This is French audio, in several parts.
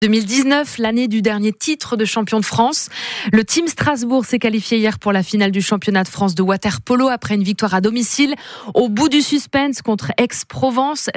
2019, l'année du dernier titre de champion de France. Le Team Strasbourg s'est qualifié hier pour la finale du championnat de France de water-polo après une victoire à domicile au bout du suspense contre Aix-Provence,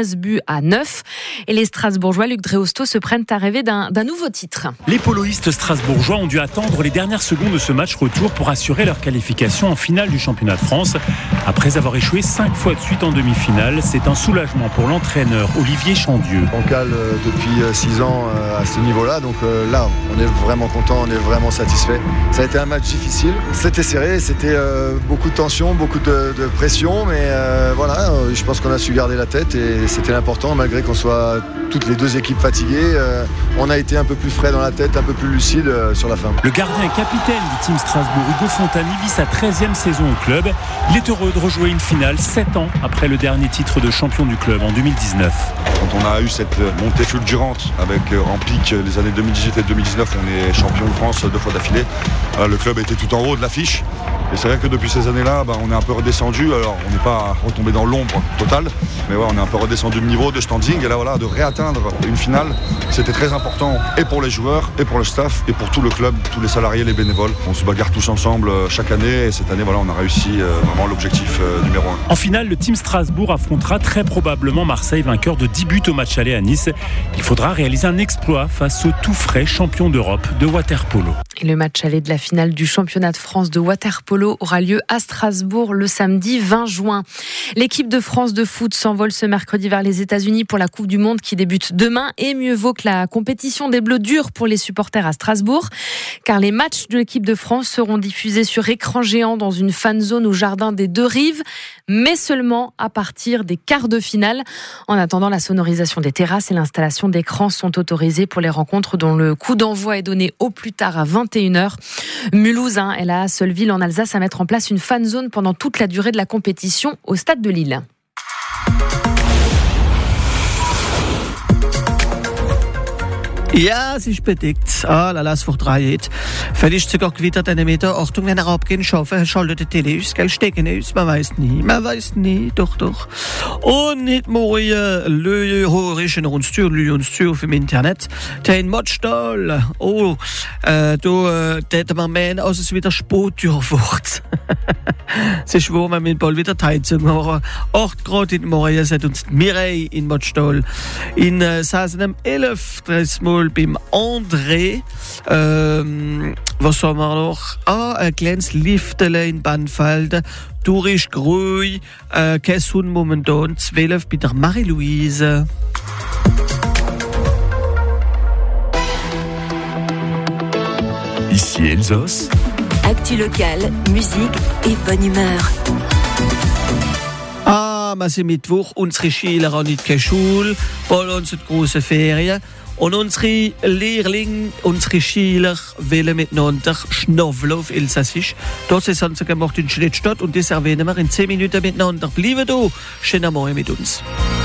13-9. Et les Strasbourgeois, Luc Dreosto, se prennent à rêver d'un nouveau titre. Les poloistes strasbourgeois ont dû attendre les dernières secondes de ce match retour pour assurer leur qualification en finale du championnat de France. Après avoir échoué 5 fois de suite en demi-finale, c'est un soulagement pour l'entraîneur Olivier Chandieu. On cale depuis 6 ans à ce niveau-là, donc là on est vraiment content, on est vraiment satisfait. Ça a été un match difficile, c'était serré, c'était beaucoup de tension, beaucoup de pression, mais voilà, je pense qu'on a su garder la tête et c'était l'important, malgré qu'on soit toutes les deux équipes fatiguées, on a été un peu plus frais dans la tête, un peu plus lucide sur la fin. Le gardien et capitaine du Team Strasbourg, Hugo Fontani, vit sa 13e saison au club. Il est heureux de rejouer une finale 7 ans après le dernier titre de champion du club en 2019. Quand on a eu cette montée fulgurante avec en pic les années 2018 et 2019, on est champion de France 2 fois d'affilée. Le club était tout en haut de l'affiche. Et c'est vrai que depuis ces années-là, on est un peu redescendu. Alors on n'est pas retombé dans l'ombre totale, mais ouais, on est un peu redescendu de niveau, de standing. Et là voilà, de réatteindre une finale, c'était très important et pour les joueurs, et pour le staff, et pour tout le club, tous les salariés, les bénévoles. On se bagarre tous ensemble chaque année. Et cette année, voilà, on a réussi vraiment l'objectif numéro 1. En finale, le Team Strasbourg affrontera très probablement Marseille, vainqueur de 10 buts au match aller à Nice. Il faudra réaliser un exploit face au tout frais champion d'Europe de water-polo. Et le match aller de la finale du championnat de France de water-polo aura lieu à Strasbourg le samedi 20 juin. L'équipe de France de foot s'envole ce mercredi vers les États-Unis pour la Coupe du Monde qui débute demain. Et mieux vaut que la compétition des Bleus dure pour les supporters à Strasbourg, car les matchs de l'équipe de France seront diffusés sur écran géant dans une fan zone au jardin des Deux Rives, mais seulement à partir des quarts de finale. En attendant, la sonorisation des terrasses et l'installation d'écrans sont autorisés pour les rencontres dont le coup d'envoi est donné au plus tard à 21h. Mulhouse est la seule ville en Alsace à mettre en place une fan zone pendant toute la durée de la compétition au stade de Lille. Ja, es ist bedeckt. Es verdreht. Vielleicht sogar gewittert einen Meter. Achtung, wenn abgehen schaffen, schaltet die Tele aus, gell, stecken aus. Man weiß nie. Doch. Und nicht morgen, Löhe, horischen uns zu auf dem Internet. Den Matchstall. Da täte man meinen, als es wieder spät wird. Es ist wahr, man mit bald wieder Heizung machen. 8 Grad in Morgen, sagt uns Mireille in Matchstall. In Sasenem 11, das Mal beim André. Was haben wir noch? Ein kleines Liftele in Bannfeld. Tourisch Gröi. Kessun momentan 12 bei der Marie-Louise. Ici Elsos. Actu locale, musique et bonne humeur. Wir sind Mittwoch, unsere Schüler haben nicht keine Schule, bald unsere große Ferien. Und unsere Lehrlinge, unsere Schüler wollen miteinander schnaufeln auf Elsassisch. Das ist uns gemacht in Schlettstadt und das erwähnen wir in 10 Minuten miteinander. Bleiben da, schönen Morgen mit uns.